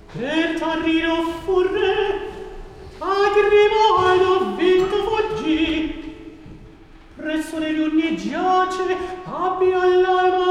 Per Torino fu re, a Grimaldo vinto fuggì. Presso le lune giace, abbia l'alma